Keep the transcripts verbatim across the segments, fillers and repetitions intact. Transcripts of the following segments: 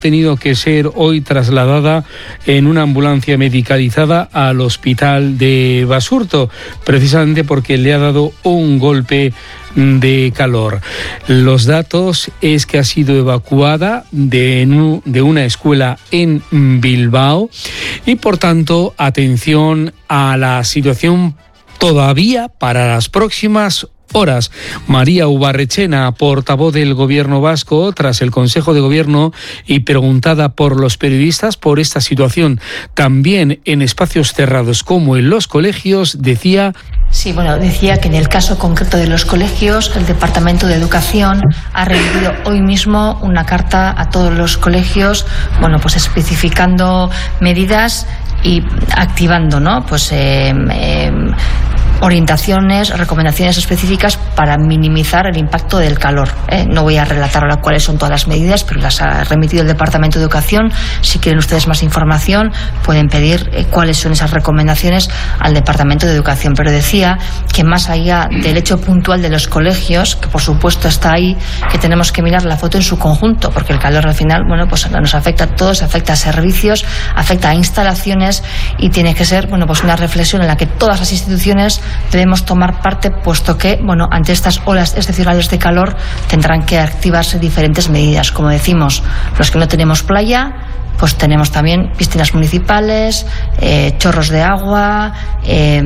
tenido que ser hoy trasladada en una ambulancia medicalizada al hospital de Basurto, precisamente porque le ha dado un golpe de calor. Los datos es que ha sido evacuada de, de una escuela en Bilbao y, por tanto, atención a la situación todavía para las próximas horas. María Ubarrechena, portavoz del Gobierno vasco, tras el Consejo de Gobierno y preguntada por los periodistas por esta situación, también en espacios cerrados como en los colegios, decía... Sí, bueno, decía que en el caso concreto de los colegios, el Departamento de Educación ha remitido hoy mismo una carta a todos los colegios, bueno, pues especificando medidas y activando, ¿no? Pues eh, eh, orientaciones, recomendaciones específicas para minimizar el impacto del calor. ¿eh? No voy a relatar ahora cuáles son todas las medidas, pero las ha remitido el Departamento de Educación. Si quieren ustedes más información, pueden pedir eh, cuáles son esas recomendaciones al Departamento de Educación. Pero decía que más allá del hecho puntual de los colegios, que por supuesto está ahí, que tenemos que mirar la foto en su conjunto, porque el calor al final, bueno, pues nos afecta a todos, afecta a servicios, afecta a instalaciones y tiene que ser, bueno, pues una reflexión en la que todas las instituciones debemos tomar parte, puesto que, bueno, ante estas olas excepcionales de calor tendrán que activarse diferentes medidas. Como decimos, los que no tenemos playa, pues tenemos también piscinas municipales, eh, chorros de agua, eh,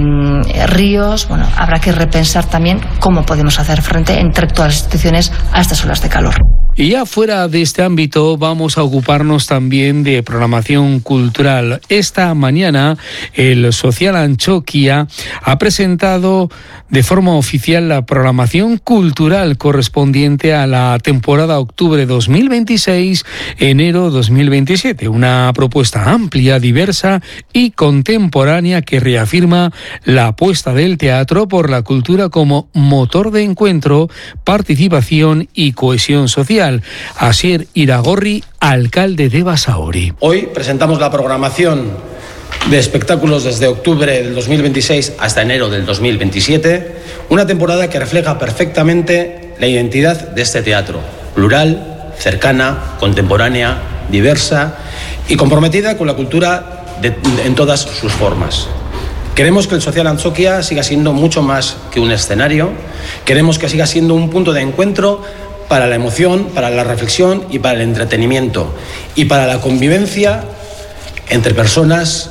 ríos. Bueno, habrá que repensar también cómo podemos hacer frente entre todas las instituciones a estas olas de calor. Y ya fuera de este ámbito vamos a ocuparnos también de programación cultural. Esta mañana el Social Antxokia ha presentado de forma oficial la programación cultural correspondiente a la temporada octubre dos mil veintiséis-enero dos mil veintisiete. Una propuesta amplia, diversa y contemporánea que reafirma la apuesta del teatro por la cultura como motor de encuentro, participación y cohesión social. Asier Iragorri, alcalde de Basauri. Hoy presentamos la programación de espectáculos desde octubre del dos mil veintiséis hasta enero del dos mil veintisiete, una temporada que refleja perfectamente la identidad de este teatro, plural, cercana, contemporánea, diversa y comprometida con la cultura de, en todas sus formas. Queremos que el Social Antxokia siga siendo mucho más que un escenario, queremos que siga siendo un punto de encuentro para la emoción, para la reflexión y para el entretenimiento y para la convivencia entre personas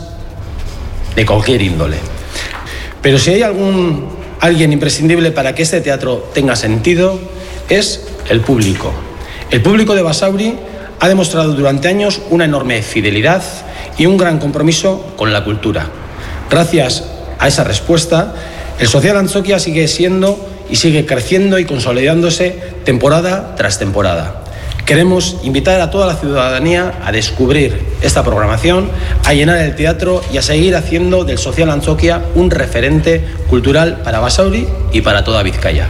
de cualquier índole. Pero si hay algún alguien imprescindible para que este teatro tenga sentido, es el público. El público de Basauri ha demostrado durante años una enorme fidelidad y un gran compromiso con la cultura. Gracias a esa respuesta, el Social Antxokia sigue siendo y sigue creciendo y consolidándose temporada tras temporada. Queremos invitar a toda la ciudadanía a descubrir esta programación, a llenar el teatro y a seguir haciendo del Social Antxokia un referente cultural para Basauri y para toda Vizcaya.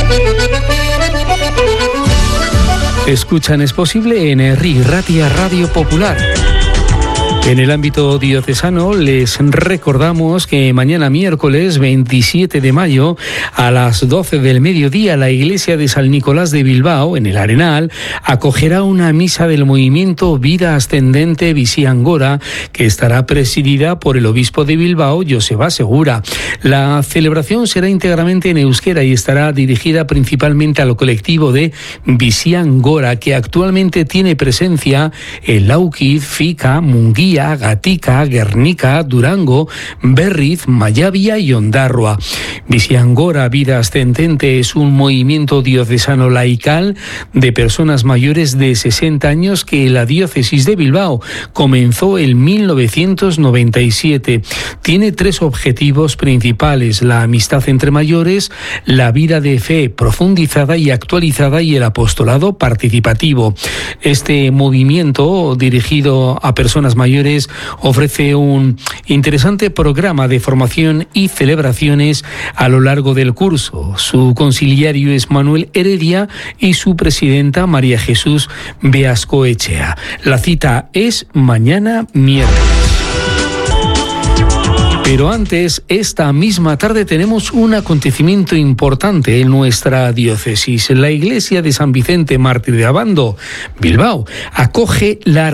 Escuchan Es Posible en Herri Ratia Radio Popular. En el ámbito diocesano les recordamos que mañana miércoles veintisiete de mayo a las doce del mediodía la iglesia de San Nicolás de Bilbao, en el Arenal, acogerá una misa del movimiento Vida Ascendente Visiangora que estará presidida por el obispo de Bilbao, Joseba Segura. La celebración será íntegramente en euskera y estará dirigida principalmente al colectivo de Visiangora, que actualmente tiene presencia en Laukiz, Fika, Munguía, Gatica, Guernica, Durango, Berriz, Mayavia y Ondarroa. Visiangora Vida Ascendente es un movimiento diocesano laical de personas mayores de sesenta años que la diócesis de Bilbao comenzó en mil novecientos noventa y siete. Tiene tres objetivos principales: la amistad entre mayores, la vida de fe profundizada y actualizada y el apostolado participativo. Este movimiento dirigido a personas mayores ofrece un interesante programa de formación y celebraciones a lo largo del curso. Su conciliario es Manuel Heredia y su presidenta María Jesús Beascoechea. La cita es mañana miércoles. Pero antes, esta misma tarde tenemos un acontecimiento importante en nuestra diócesis. La iglesia de San Vicente Mártir de Abando, Bilbao, acoge la